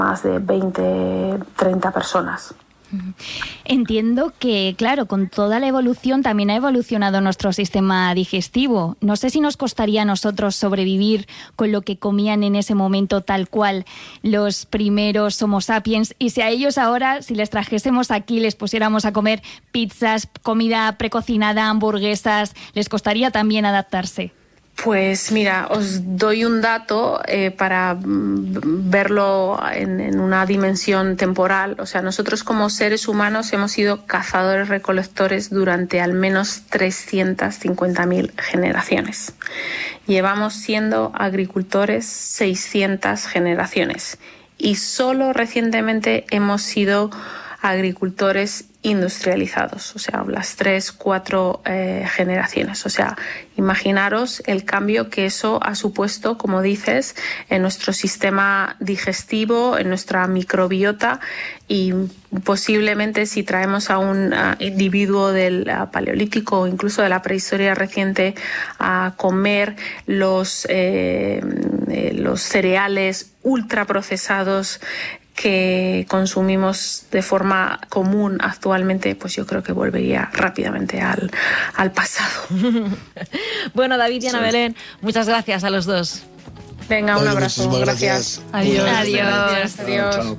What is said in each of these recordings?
más de 20, 30 personas. Entiendo que, claro, con toda la evolución también ha evolucionado nuestro sistema digestivo. No sé si nos costaría a nosotros sobrevivir con lo que comían en ese momento tal cual los primeros Homo sapiens, y si a ellos ahora, si les trajésemos aquí, les pusiéramos a comer pizzas, comida precocinada, hamburguesas, ¿les costaría también adaptarse? Pues mira, os doy un dato para verlo en una dimensión temporal. O sea, nosotros como seres humanos hemos sido cazadores-recolectores durante al menos 350.000 generaciones. Llevamos siendo agricultores 600 generaciones y solo recientemente hemos sido agricultores industrializados, o sea, las 3, 4 generaciones. O sea, imaginaros el cambio que eso ha supuesto, como dices, en nuestro sistema digestivo, en nuestra microbiota, y posiblemente si traemos a un individuo del paleolítico o incluso de la prehistoria reciente a comer los cereales ultraprocesados que consumimos de forma común actualmente, pues yo creo que volvería rápidamente al pasado. Bueno, David y Ana Belén, muchas gracias a los dos. Venga, un abrazo. Gracias. Adiós. Adiós. Adiós. Chao.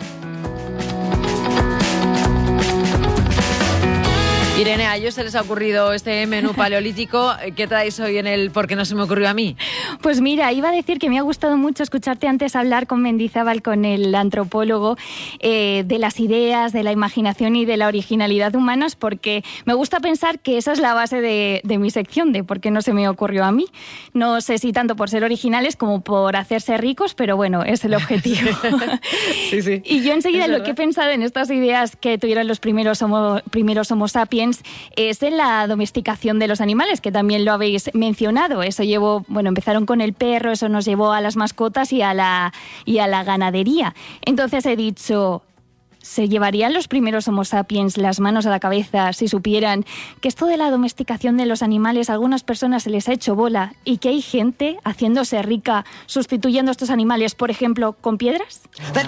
Irene, a ellos se les ha ocurrido este menú paleolítico. ¿Qué traéis hoy en el por qué no se me ocurrió a mí? Pues mira, iba a decir que me ha gustado mucho escucharte antes hablar con Mendizábal, con el antropólogo, de las ideas, de la imaginación y de la originalidad humanas, porque me gusta pensar que esa es la base de mi sección, de por qué no se me ocurrió a mí. No sé si tanto por ser originales como por hacerse ricos, pero bueno, es el objetivo. Sí, sí. Y yo enseguida lo que he pensado en estas ideas que tuvieron los primeros Homo sapiens es en la domesticación de los animales, que también lo habéis mencionado. Eso empezaron con el perro, eso nos llevó a las mascotas y a la ganadería. Entonces he dicho, ¿se llevarían los primeros Homo sapiens las manos a la cabeza si supieran que esto de la domesticación de los animales a algunas personas se les ha hecho bola y que hay gente haciéndose rica sustituyendo a estos animales, por ejemplo, con piedras?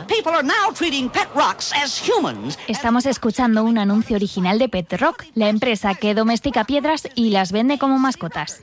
Estamos escuchando un anuncio original de Pet Rock, la empresa que domestica piedras y las vende como mascotas.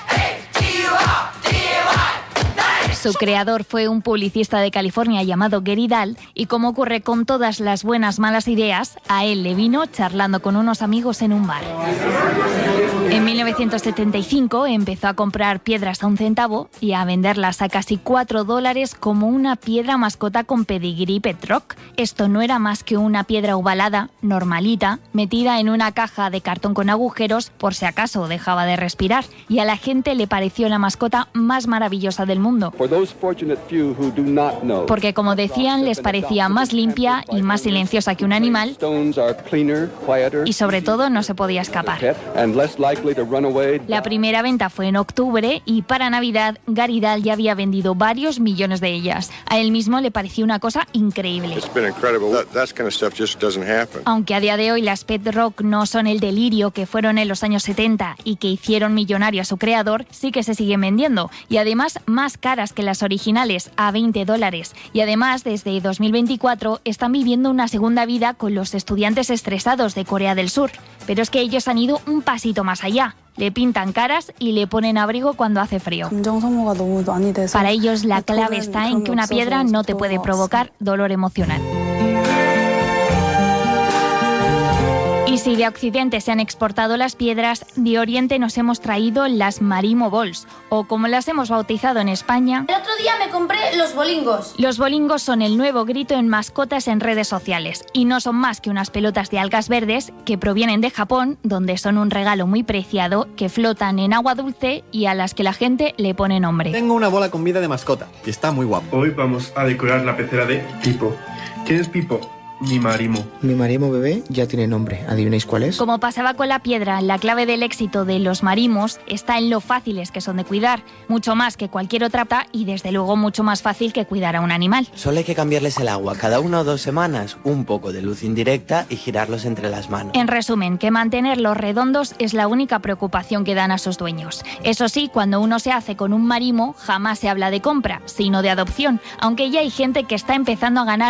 Su creador fue un publicista de California llamado Gary Dahl, y como ocurre con todas las buenas malas ideas, a él le vino charlando con unos amigos en un bar. En 1975 empezó a comprar piedras a 1 centavo y a venderlas a casi $4 como una piedra mascota con pedigrí Pet Rock. Esto no era más que una piedra ovalada, normalita, metida en una caja de cartón con agujeros por si acaso dejaba de respirar, y a la gente le pareció la mascota más maravillosa del mundo. Porque, como decían, les parecía más limpia y más silenciosa que un animal, y sobre todo no se podía escapar. La primera venta fue en octubre y para Navidad Gary Dahl ya había vendido varios millones de ellas. A él mismo le pareció una cosa increíble. Aunque a día de hoy las Pet Rock no son el delirio que fueron en los años 70 y que hicieron millonario a su creador, sí que se siguen vendiendo, y además más caras que las originales, a $20. Y además, desde 2024 están viviendo una segunda vida con los estudiantes estresados de Corea del Sur. Pero es que ellos han ido un pasito más allá. Le pintan caras y le ponen abrigo cuando hace frío. Para ellos la clave está en que una piedra no te puede provocar dolor emocional. Y si de Occidente se han exportado las piedras, de Oriente nos hemos traído las Marimo Balls, o como las hemos bautizado en España... El otro día me compré los bolingos. Los bolingos son el nuevo grito en mascotas en redes sociales, y no son más que unas pelotas de algas verdes que provienen de Japón, donde son un regalo muy preciado, que flotan en agua dulce y a las que la gente le pone nombre. Tengo una bola con vida de mascota, y está muy guapo. Hoy vamos a decorar la pecera de Pipo. ¿Quién es Pipo? Mi marimo. Mi marimo bebé ya tiene nombre. ¿Adivináis cuál es? Como pasaba con la piedra, la clave del éxito de los marimos está en lo fáciles que son de cuidar, mucho más que cualquier otra planta y desde luego mucho más fácil que cuidar a un animal. Solo hay que cambiarles el agua cada 1 o 2 semanas, un poco de luz indirecta y girarlos entre las manos. En resumen, que mantenerlos redondos es la única preocupación que dan a sus dueños. Eso sí, cuando uno se hace con un marimo, jamás se habla de compra, sino de adopción, aunque ya hay gente que está empezando a ganar